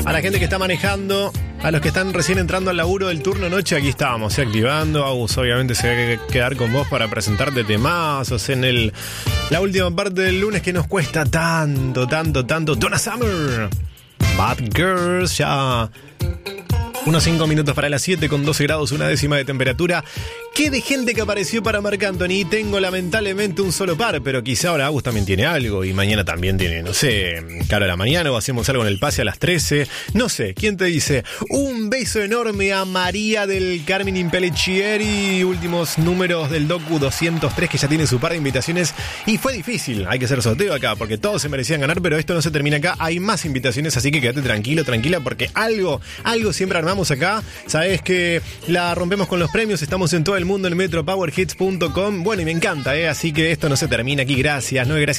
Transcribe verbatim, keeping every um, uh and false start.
A la gente que está manejando, a los que están recién entrando al laburo del turno noche, aquí estábamos, ¿eh? Activando. Agus obviamente se va a quedar con vos para presentarte temazos en el la última parte del lunes que nos cuesta tanto, tanto, tanto. Donna Summer, Bad Girls, ya unos cinco minutos para las siete con doce grados, una décima de temperatura. ¿Qué de gente que apareció para Marc Anthony? Tengo lamentablemente un solo par, pero quizá ahora Agus también tiene algo y mañana también tiene, no sé, Caro a la mañana o hacemos algo en el pase a las trece. No sé, ¿quién te dice? Un beso enorme a María del Carmen Impellichieri, últimos números del docu doscientos tres, que ya tiene su par de invitaciones y fue difícil. Hay que hacer sorteo acá porque todos se merecían ganar, pero esto no se termina acá. Hay más invitaciones, así que quédate tranquilo, tranquila, porque algo, algo siempre armamos acá. Sabés que la rompemos con los premios, estamos en todo el mundo en metro power hits punto com. Bueno, y me encanta, ¿eh? Así que esto no se termina aquí. Gracias, no es gracias.